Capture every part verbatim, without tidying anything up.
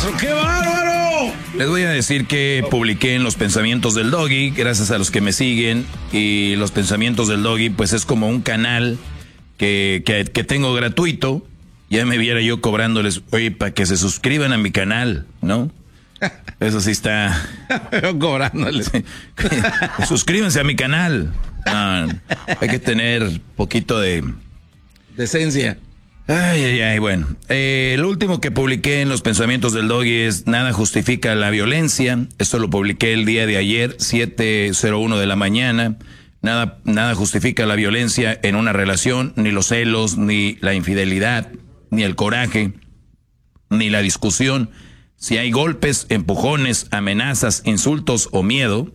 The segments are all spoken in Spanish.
maestro! ¡Qué bárbaro! Les voy a decir que publiqué en Los Pensamientos del Doggy, gracias a los que me siguen. Y Los Pensamientos del Doggy, pues es como un canal que, que, que tengo gratuito. Ya me viera yo cobrándoles, oye, para que se suscriban a mi canal, ¿no? Eso sí está... cobrándoles. Suscríbanse a mi canal. No, hay que tener poquito de... decencia. Ay, ay, ay, bueno. Eh, lo último que publiqué en Los Pensamientos del Doggy es nada justifica la violencia. Esto lo publiqué el día de ayer, siete cero uno de la mañana. Nada, nada justifica la violencia en una relación, ni los celos, ni la infidelidad, ni el coraje, ni la discusión. Si hay golpes, empujones, amenazas, insultos o miedo,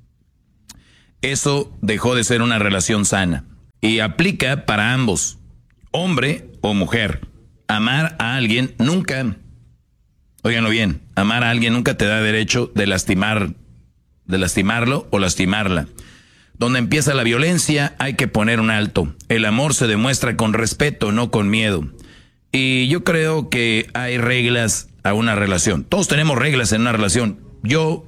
eso dejó de ser una relación sana. Y aplica para ambos, hombre o mujer. Amar a alguien nunca, óiganlo bien, amar a alguien nunca te da derecho de lastimar, de lastimarlo o lastimarla. Donde empieza la violencia hay que poner un alto. El amor se demuestra con respeto, no con miedo. Y yo creo que hay reglas a una relación. Todos tenemos reglas en una relación. Yo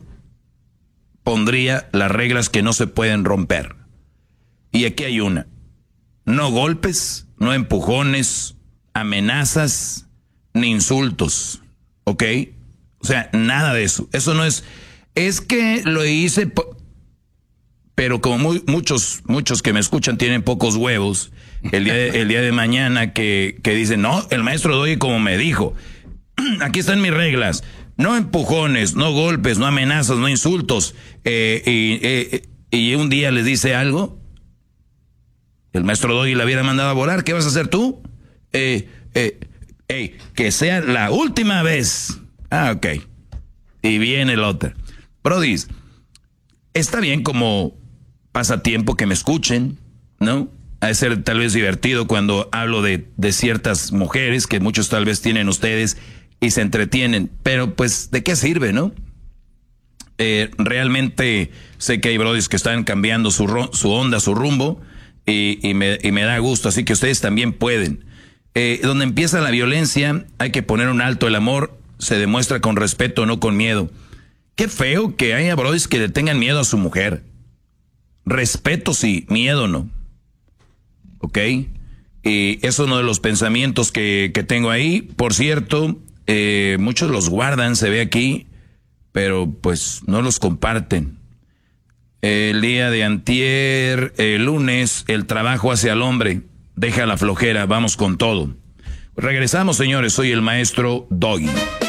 pondría las reglas que no se pueden romper. Y aquí hay una. No golpes, no empujones, amenazas, ni insultos. ¿Ok? O sea, nada de eso. Eso no es... Es que lo hice... Pero como muy, muchos, muchos que me escuchan tienen pocos huevos, el día de, el día de mañana que, que dicen, no, el maestro Doggy como me dijo, aquí están mis reglas, no empujones, no golpes, no amenazas, no insultos, eh, y, eh, y un día les dice algo, el maestro Doggy la hubiera mandado a volar, ¿qué vas a hacer tú? Eh, eh, hey, que sea la última vez. Ah, ok. Y viene el otro. Brody, está bien como pasatiempo que me escuchen, ¿no? Ha de ser tal vez divertido cuando hablo de, de ciertas mujeres que muchos tal vez tienen ustedes y se entretienen, pero pues, ¿de qué sirve, no? Eh, realmente sé que hay brodis que están cambiando su, su onda, su rumbo, y, y, me, y me da gusto, así que ustedes también pueden. Eh, donde empieza la violencia, hay que poner un alto. El amor se demuestra con respeto, no con miedo. Qué feo que haya brodis que le tengan miedo a su mujer. Respeto sí, miedo no. ¿Ok? Y eso es uno de los pensamientos que, que tengo ahí. Por cierto, eh, muchos los guardan, se ve aquí, pero pues no los comparten. El día de antier, el lunes, el trabajo hace al hombre. Deja la flojera, vamos con todo. Regresamos, señores, soy el maestro Doggy.